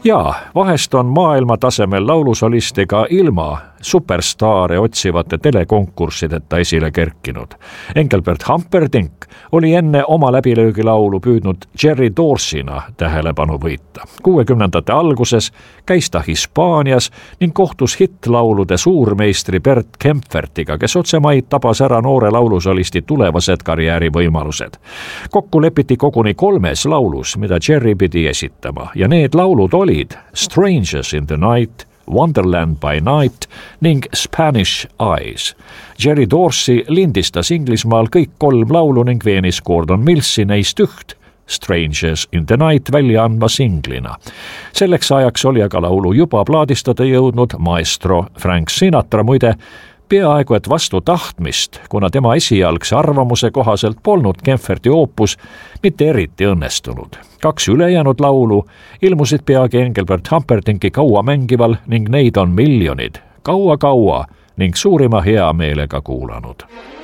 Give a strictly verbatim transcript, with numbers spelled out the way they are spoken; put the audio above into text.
Ja vahest on maailma tasemel laulusoliste ka ilma superstaare otsivate telekonkurssideta esile kerkinud. Engelbert Humperdinck oli enne oma läbilöögilaulu püüdnud Jerry Dorsey'na tähelepanu võita. kuuekümnendate alguses käis ta Hispaanias ning kohtus hittlaulude suurmeistri Bert Kempfertiga, kes otsemaid tabas ära noore laulusolisti tulevased karjäärivõimalused. Kokku lepiti koguni kolmes laulus, mida Jerry pidi esitama, ja need laulud olid Strangers in the Night, Wonderland by Night ning Spanish Eyes. Jerry Dorsey lindistas Inglismaal kõik kolm laulu ning veenis Gordon Millsi neist üht, Strangers in the Night, välja andma singlina. Selleks ajaks oli aga laulu juba plaadistada jõudnud maestro Frank Sinatra, muide peaaegu et vastu tahtmist, kuna tema esialgse arvamuse kohaselt polnud Kempferti oopus mitte eriti õnnestunud. Kaks ülejäänud laulu ilmusid peagi Engelbert Humperdinki kaua mängival ning neid on miljonid kaua-kaua ning suurima heameelega kuulanud.